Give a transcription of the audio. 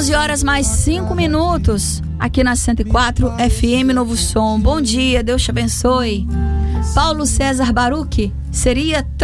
11h mais 5 minutos, aqui na 104 FM Novo Som. Bom dia, Deus te abençoe. Paulo César Baruch, seria tão